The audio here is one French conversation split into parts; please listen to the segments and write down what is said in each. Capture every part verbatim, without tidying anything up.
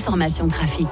l'information trafic.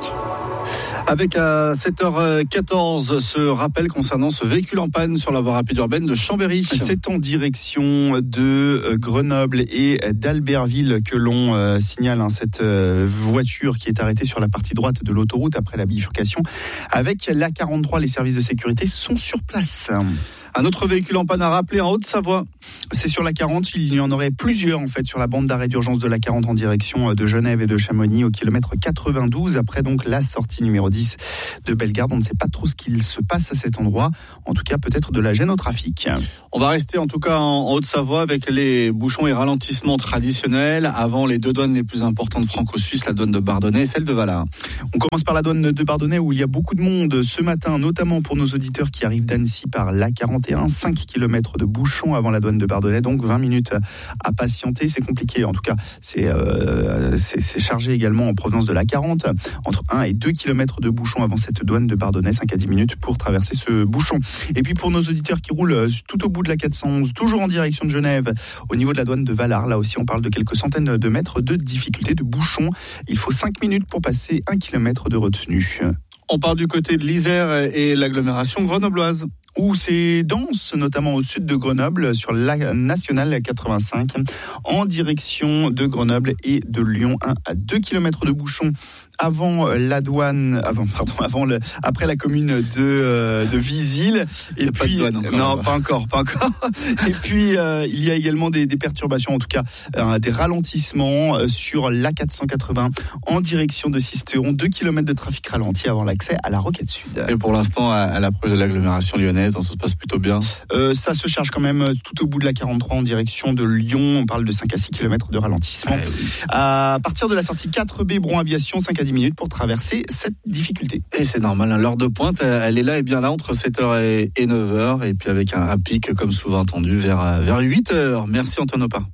Avec à sept heures quatorze, ce rappel concernant ce véhicule en panne sur la voie rapide urbaine de Chambéry. C'est en direction de Grenoble et d'Albertville que l'on euh, signale hein, cette euh, voiture qui est arrêtée sur la partie droite de l'autoroute après la bifurcation. Avec l'A quarante-trois, les services de sécurité sont sur place. Un autre véhicule en panne à rappeler en Haute-Savoie. C'est sur l'A quarante, il y en aurait plusieurs en fait sur la bande d'arrêt d'urgence de l'A quarante en direction de Genève et de Chamonix au kilomètre quatre-vingt-douze. Après donc la sortie numéro dix de Bellegarde, on ne sait pas trop ce qu'il se passe à cet endroit. En tout cas, peut-être de la gêne au trafic. On va rester en tout cas en Haute-Savoie avec les bouchons et ralentissements traditionnels avant les deux douanes les plus importantes franco-suisses, la douane de Bardonnay et celle de Valard. On commence par la douane de Bardonnay où il y a beaucoup de monde ce matin, notamment pour nos auditeurs qui arrivent d'Annecy par l'A quarante et un. cinq kilomètres de bouchons avant la douane de Bardonnay, donc vingt minutes à patienter. C'est compliqué, en tout cas, c'est, euh, c'est, c'est chargé également en provenance de l'A quarante. Entre un et deux kilomètres de bouchons avant cette douane de Bardonnay, cinq à dix minutes pour traverser ce bouchon. Et puis pour nos auditeurs qui roulent tout au bout de la quatre cent onze, toujours en direction de Genève, au niveau de la douane de Valard, là aussi on parle de quelques centaines de mètres de difficulté de bouchon. Il faut cinq minutes pour passer un kilomètre de retenue. On part du côté de l'Isère et l'agglomération grenobloise, où c'est dense, notamment au sud de Grenoble, sur la nationale quatre-vingt-cinq, en direction de Grenoble et de Lyon, un à deux kilomètres de bouchon avant la douane, avant pardon, avant le, après la commune de euh, de Visil. Et puis pas de douane encore, non, pas encore, pas encore. Et puis euh, il y a également des, des perturbations, en tout cas euh, des ralentissements euh, sur l'A quatre cent quatre-vingts en direction de Sisteron, deux kilomètres de trafic ralenti avant l'accès à la Roquette Sud. Et pour l'instant, à, à l'approche de l'agglomération lyonnaise, ça se passe plutôt bien. Euh, ça se charge quand même tout au bout de la quarante-trois en direction de Lyon. On parle de cinq à six kilomètres de ralentissement. Eh oui. À partir de la sortie quatre B Bron Aviation, cinq à dix minutes pour traverser cette difficulté. Et c'est normal, hein, l'heure de pointe, elle est là et bien là entre sept heures et neuf heures. Et puis avec un, un pic, comme souvent entendu, vers, vers huit heures. Merci Antoine Opa.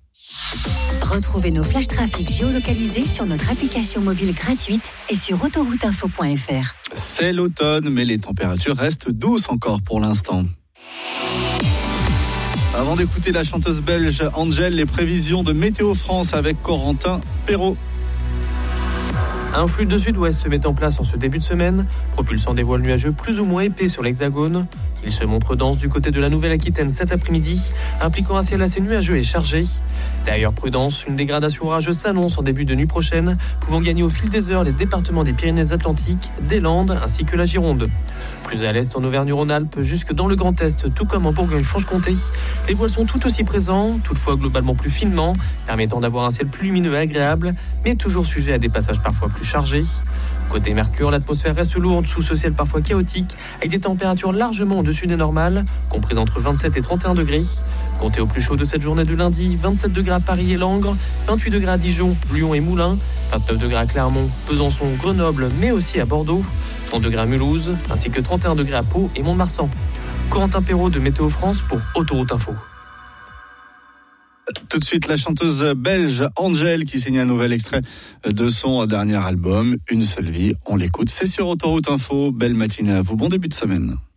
Retrouvez nos flashs trafic géolocalisés sur notre application mobile gratuite et sur autoroute info point f r. C'est l'automne, mais les températures restent douces encore pour l'instant. Avant d'écouter la chanteuse belge Angèle, les prévisions de Météo France avec Corentin Perrault. Un flux de sud-ouest se met en place en ce début de semaine, propulsant des voiles nuageux plus ou moins épais sur l'Hexagone. Il se montre dense du côté de la Nouvelle-Aquitaine cet après-midi, impliquant un ciel assez nuageux et chargé. D'ailleurs, prudence, une dégradation orageuse s'annonce en début de nuit prochaine, pouvant gagner au fil des heures les départements des Pyrénées-Atlantiques, des Landes ainsi que la Gironde. Plus à l'est en Auvergne-Rhône-Alpes, jusque dans le Grand Est, tout comme en Bourgogne-Franche-Comté, les voiles sont tout aussi présents, toutefois globalement plus finement, permettant d'avoir un ciel plus lumineux et agréable, mais toujours sujet à des passages parfois plus chargés. Côté Mercure, l'atmosphère reste lourde sous ce ciel parfois chaotique, avec des températures largement au-dessus des normales, comprises entre vingt-sept et trente et un degrés. Comptez au plus chaud de cette journée de lundi, vingt-sept degrés à Paris et Langres, vingt-huit degrés à Dijon, Lyon et Moulins, vingt-neuf degrés à Clermont, Besançon, Grenoble, mais aussi à Bordeaux, trente degrés à Mulhouse, ainsi que trente et un degrés à Pau et Mont-de-Marsan. Corentin Perrault de Météo France pour Autoroute Info. Tout de suite, la chanteuse belge Angèle qui signe un nouvel extrait de son dernier album, Une seule vie. On l'écoute, c'est sur Autoroute Info. Belle matinée à vous, bon début de semaine.